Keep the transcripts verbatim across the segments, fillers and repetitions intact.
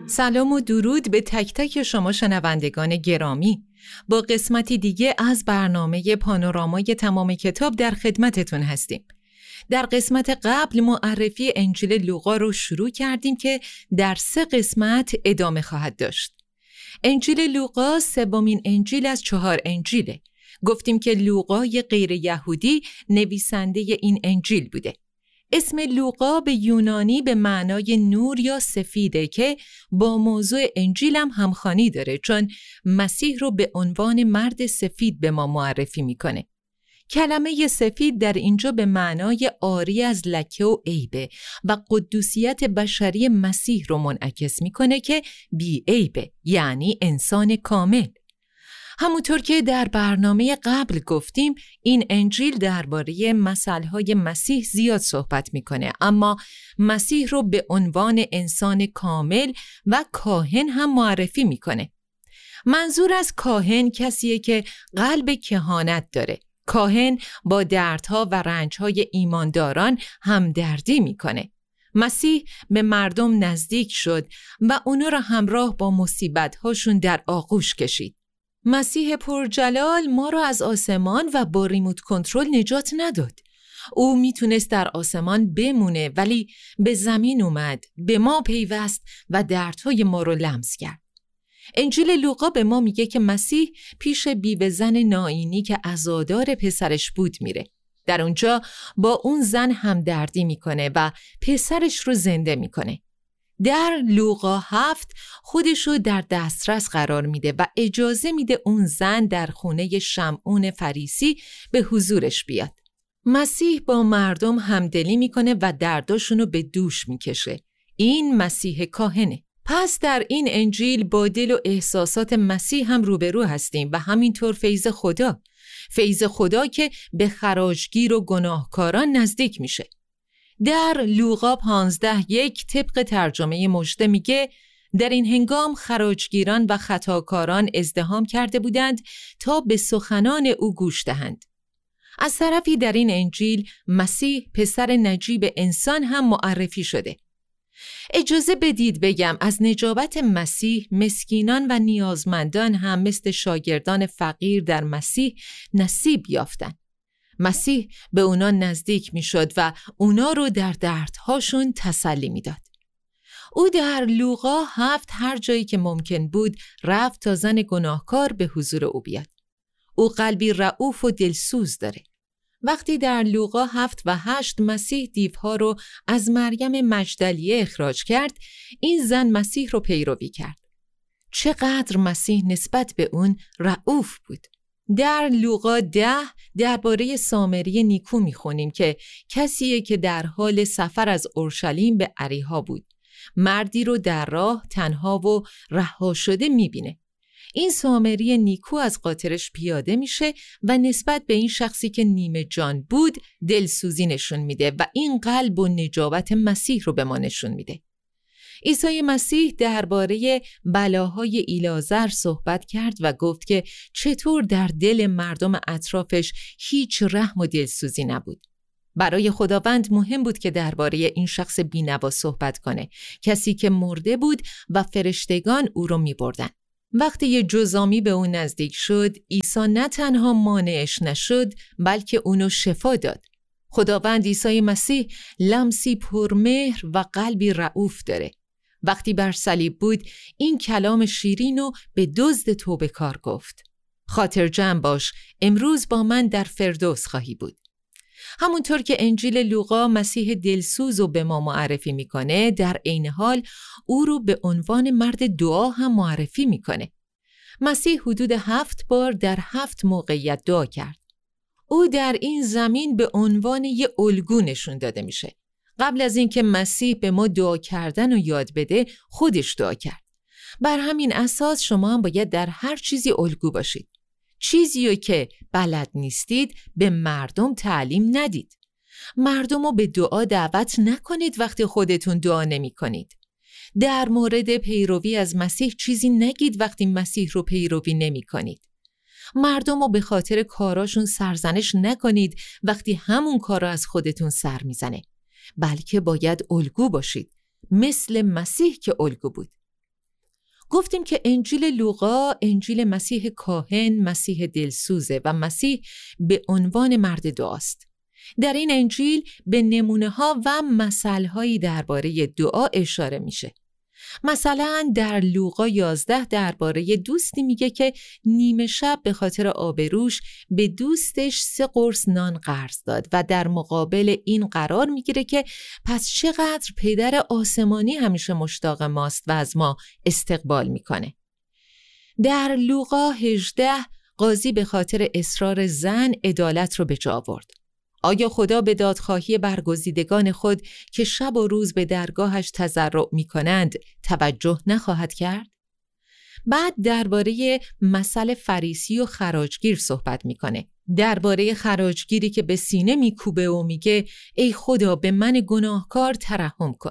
سلام و درود به تک تک شما شنوندگان گرامی. با قسمتی دیگه از برنامه پانورامای تمام کتاب در خدمتتون هستیم. در قسمت قبل معرفی انجیل لوقا رو شروع کردیم که در سه قسمت ادامه خواهد داشت. انجیل لوقا سومین انجیل از چهار انجیله. گفتیم که لوقا یه غیر یهودی نویسنده این انجیل بوده. اسم لوقا به یونانی به معنای نور یا سفیده که با موضوع انجیل هم همخوانی داره، چون مسیح رو به عنوان مرد سفید به ما معرفی میکنه. کلمه سفید در اینجا به معنای عاری از لکه و عیبه و قدوسیت بشری مسیح رو منعکس میکنه که بی عیبه، یعنی انسان کامل. همونطور که در برنامه قبل گفتیم، این انجیل درباره مسائل مسیح زیاد صحبت میکنه، اما مسیح رو به عنوان انسان کامل و کاهن هم معرفی میکنه. منظور از کاهن کسیه که قلب کهانت داره. کاهن با دردها و رنجهای ایمانداران همدردی میکنه. مسیح به مردم نزدیک شد و اونا را همراه با مصیبت‌هاشون در آغوش کشید. مسیح پرجلال ما را از آسمان و با ریموت کنترل نجات نداد. او میتونست در آسمان بمونه، ولی به زمین اومد، به ما پیوست و دردهای ما رو لمس کرد. انجیل لوقا به ما میگه که مسیح پیش بیوه زن ناینی که عزادار پسرش بود میره. در اونجا با اون زن همدردی میکنه و پسرش رو زنده میکنه. در لوقا هفت خودشو در دسترس قرار میده و اجازه میده اون زن در خونه شمعون فریسی به حضورش بیاد. مسیح با مردم همدلی میکنه و درداشونو به دوش میکشه. این مسیح کاهنه. پس در این انجیل با دل و احساسات مسیح هم روبرو هستیم و همینطور فیض خدا. فیض خدا که به خراجگیر و گناهکاران نزدیک میشه. در لوقا پانزده یک طبق ترجمه مژده میگه در این هنگام خراجگیران و خطاکاران ازدحام کرده بودند تا به سخنان او گوش دهند. از طرفی در این انجیل مسیح پسر نجیب انسان هم معرفی شده. اجازه بدید بگم از نجابت مسیح مسکینان و نیازمندان هم مثل شاگردان فقیر در مسیح نصیب یافتن. مسیح به اونا نزدیک می شد و اونا رو در دردهاشون تسلی می داد. او در لوقا هفت هر جایی که ممکن بود رفت تا زن گناهکار به حضور او بیاد. او قلبی رئوف و دلسوز داره. وقتی در لوقا هفت و هشت مسیح دیوها رو از مریم مجدلیه اخراج کرد، این زن مسیح رو پیروی کرد. چقدر مسیح نسبت به اون رئوف بود. در لوقا ده درباره سامری نیکو میخونیم که کسیه که در حال سفر از اورشلیم به اریحا بود. مردی رو در راه تنها و رها شده میبینه. این سامری نیکو از قاطرش پیاده میشه و نسبت به این شخصی که نیمه جان بود دلسوزی نشون میده و این قلب و نجابت مسیح رو به ما نشون میده. عیسی مسیح درباره بلاهای ایلازر صحبت کرد و گفت که چطور در دل مردم اطرافش هیچ رحم و دلسوزی نبود. برای خداوند مهم بود که درباره این شخص بی‌نوا صحبت کنه، کسی که مرده بود و فرشتگان او رو می‌بردن. وقتی یه جزامی به اون نزدیک شد، عیسی نه تنها مانعش نشد، بلکه اونو شفا داد. خداوند عیسی مسیح لمسی پرمهر و قلبی رئوف داره. وقتی بر صلیب بود، این کلام شیرینو به دزد توبه کار گفت: خاطر جمع باش، امروز با من در فردوس خواهی بود. همونطور که انجیل لوقا مسیح دلسوز رو به ما معرفی میکنه، در عین حال او رو به عنوان مرد دعا هم معرفی میکنه. مسیح حدود هفت بار در هفت موقعیت دعا کرد. او در این زمین به عنوان یه الگو نشون داده میشه. قبل از اینکه مسیح به ما دعا کردن رو یاد بده، خودش دعا کرد. بر همین اساس شما هم باید در هر چیزی الگو باشید. چیزی رو که بلد نیستید به مردم تعلیم ندید. مردم رو به دعا دعوت نکنید وقتی خودتون دعا نمی کنید. در مورد پیروی از مسیح چیزی نگید وقتی مسیح رو پیروی نمی کنید. مردم رو به خاطر کاراشون سرزنش نکنید وقتی همون کارا از خودتون سر میزنه. بلکه باید الگو باشید، مثل مسیح که الگو بود. گفتیم که انجیل لوقا انجیل مسیح کاهن، مسیح دلسوزه و مسیح به عنوان مرد دعاست. در این انجیل به نمونه‌ها و مثل‌هایی درباره دعا اشاره میشه. مثلا در لوقا یازده درباره دوستی میگه که نیمه شب به خاطر آبروش به دوستش سه قرص نان قرض داد و در مقابل این قرار میگیره که پس چقدر پدر آسمانی همیشه مشتاق ماست و از ما استقبال میکنه. در لوقا هجده قاضی به خاطر اصرار زن عدالت رو به جا آورد. آیا خدا به دادخواهی برگزیدگان خود که شب و روز به درگاهش تضرع می‌کنند توجه نخواهد کرد؟ بعد درباره مسئله فریسی و خراجگیر صحبت می‌کنه. درباره خراجگیری که به سینه می‌کوبه و میگه ای خدا به من گناهکار ترحم کن.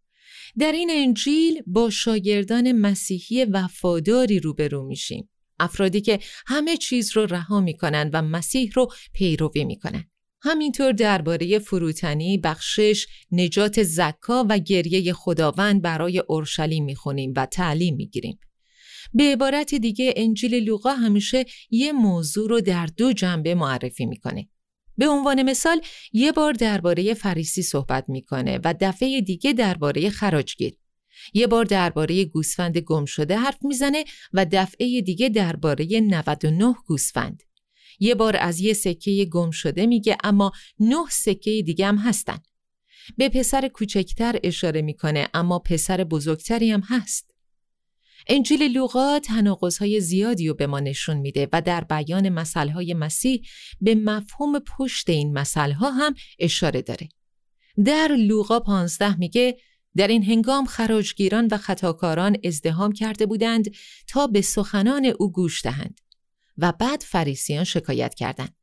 در این انجیل با شاگردان مسیحی وفاداری روبرو میشیم. افرادی که همه چیز رو رها می‌کنن و مسیح رو پیروی می‌کنن. همینطور درباره فروتنی، بخشش، نجات زکا و گریه خداوند برای اورشلیم میخونیم و تعلیم میگیریم. به عبارت دیگه انجیل لوقا همیشه یه موضوع رو در دو جنبه معرفی میکنه. به عنوان مثال یه بار درباره فریسی صحبت میکنه و دفعه دیگه درباره خراجگیر. یه بار درباره گوسفند گم شده حرف میزنه و دفعه دیگه درباره نود و نه گوسفند. یه بار از یه سکه گم شده میگه اما نه سکه دیگه هم هستن. به پسر کوچکتر اشاره میکنه اما پسر بزرگتری هم هست. انجیل لوقا تناقض‌های زیادی رو به ما نشون میده و در بیان مثل‌های مسیح به مفهوم پشت این مثل‌ها هم اشاره داره. در لوقا پانزده میگه در این هنگام خراجگیران و خطاکاران ازدحام کرده بودند تا به سخنان او گوش دهند. و بعد فریسیان شکایت کردند.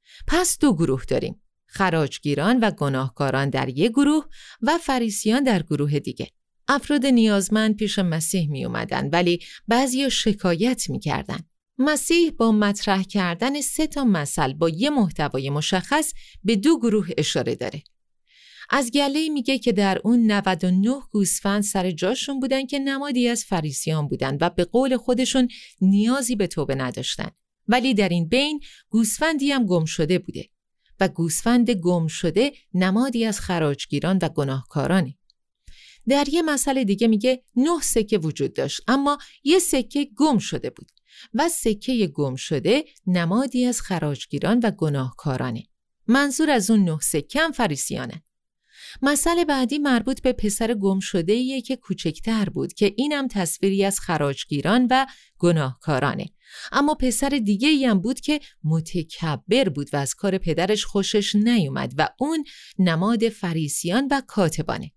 پس دو گروه داریم. خراجگیران و گناهکاران در یک گروه و فریسیان در گروه دیگه. افراد نیازمند پیش مسیح می اومدن ولی بعضیا شکایت می کردن. مسیح با مطرح کردن سه تا مثل با یه محتوای مشخص به دو گروه اشاره داره. از گله‌ای میگه که در اون نود و نه گوسفند سر جاشون بودن که نمادی از فریسیان بودن و به قول خودشون نیازی به توبه نداشتن. ولی در این بین گوسفندی هم گم شده بوده و گوسفند گم شده نمادی از خراجگیران و گناهکارانه. در یه مسئله دیگه میگه نه سکه وجود داشت اما یه سکه گم شده بود و سکه گم شده نمادی از خراجگیران و گناهکارانه. منظور از اون نه سکه هم فریسیانه. مسئله بعدی مربوط به پسر گم شده‌ایه که کوچکتر بود که اینم تصویری از خراجگیران و گناهکارانه. اما پسر دیگه‌ای هم بود که متکبر بود و از کار پدرش خوشش نیومد و اون نماد فریسیان و کاتبانه.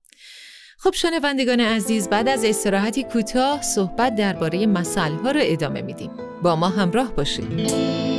خب شنوندگان عزیز، بعد از استراحتی کوتاه صحبت درباره مثل‌ها رو ادامه میدیم. با ما همراه باشید.